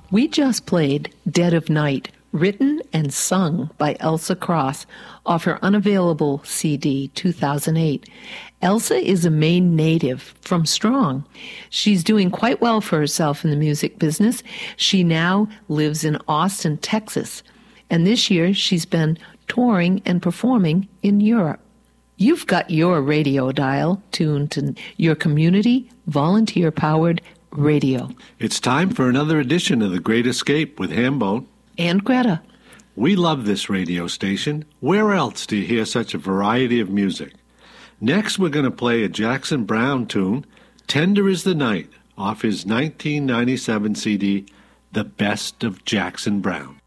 We just played Dead of Night, written and sung by Elsa Cross, off her unavailable CD 2008. Elsa is a Maine native from Strong. She's doing quite well for herself in the music business. She now lives in Austin, Texas, and this year she's been touring and performing in Europe. You've got your radio dial tuned to your community, volunteer-powered radio. It's time for another edition of The Great Escape with Hambone and Greta. We love this radio station. Where else do you hear such a variety of music? Next, we're going to play a Jackson Browne tune, Tender is the Night, off his 1997 CD, The Best of Jackson Browne.